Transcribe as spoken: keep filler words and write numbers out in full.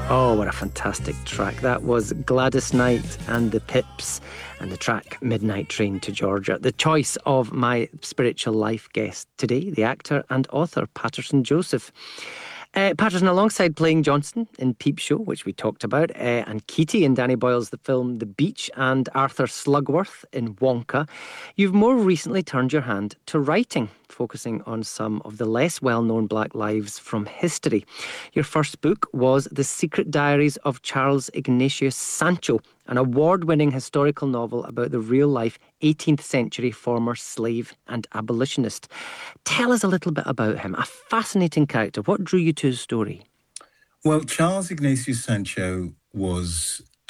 Oh, what a fantastic track. That was Gladys Knight and the Pips and the track Midnight Train to Georgia. The choice of my spiritual life guest today, the actor and author Patterson Joseph. Uh, Patterson, alongside playing Johnson in Peep Show, which we talked about, uh, and Keaty in Danny Boyle's The Film The Beach, and Arthur Slugworth in Wonka, you've more recently turned your hand to writing, focusing on some of the less well-known black lives from history. Your first book was The Secret Diaries of Charles Ignatius Sancho, an award-winning historical novel about the real-life eighteenth century former slave and abolitionist. Tell us a little bit about him. A fascinating character. What drew you to his story? Well, Charles Ignatius Sancho was